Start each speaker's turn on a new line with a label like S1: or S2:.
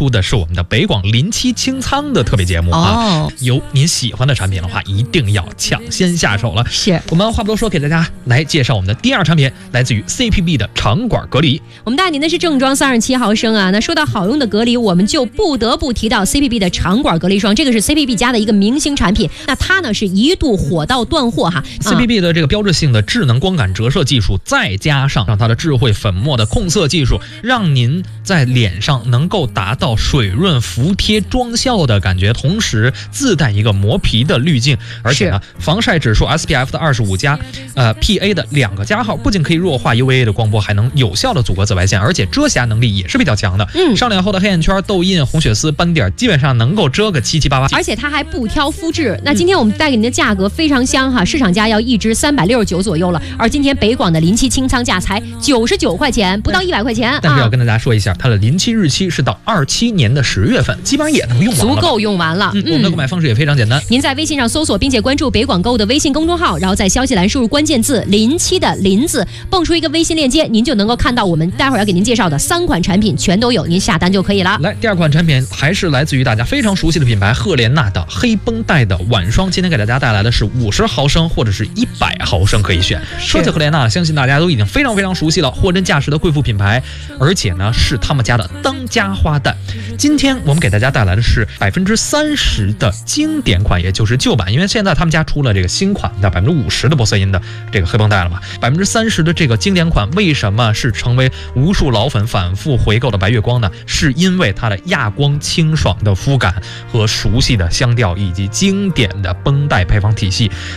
S1: 出的是我们的北广07清仓的特别节目啊。有您喜欢的产品的话，一定要抢先下手了。
S2: 是
S1: 我们话不多说，给大家来介绍我们的第二产品，来自于 CPB 的长管隔离。
S2: 我们带您的是正装37毫升啊。那说到好用的隔离，我们就不得不提到 CPB 的长管隔离霜，这个是 CPB 家的一个明星产品。那它呢是一度火到断货哈。
S1: CPB 的这个标志性的智能光感折射技术，再加上它的智慧粉末的控色技术，让您在脸上能够达到水润服帖妆效的感觉，同时自带一个磨皮的滤镜，而且呢防晒指数 SPF 的25+PA 的2个加号，不仅可以弱化 UVA 的光波，还能有效的阻隔紫外线，而且遮瑕能力也是比较强的。上脸后的黑眼圈、痘印、红血丝、斑点基本上能够遮个7、7、8、8，
S2: 而且它还不挑肤质。那今天我们带给您的价格非常香哈，市场价要1支369左右了，而今天北广的07清仓价才99块钱，不到100块钱。
S1: 但是要跟大家说一下，它的临期日期是到27年的10月份，基本上也能用完了，
S2: 足够用完了。
S1: 我们的购买方式也非常简单，
S2: 您在微信上搜索并且关注北广购的微信公众号，然后在消息栏输入关键字07的林字，蹦出一个微信链接，您就能够看到我们待会儿要给您介绍的3款产品全都有，您下单就可以了。
S1: 来，第二款产品还是来自于大家非常熟悉的品牌赫莲娜的黑绷带的晚霜，今天给大家带来的是50毫升或者是100毫升可以选。说起赫莲娜，相信大家都已经非常非常熟悉了，货真价实的贵妇品牌，而且呢是他们家的当家花旦。今天我们给大家带来的是30%的经典款，也就是旧版，因为现在他们家出了这个新款的50%的玻色因的这个黑绷带了嘛。30%的这个经典款为什么是成为无数老粉反复回购的白月光呢？是因为它的亚光清爽的肤感和熟悉的香调以及经典的绷带配方体系。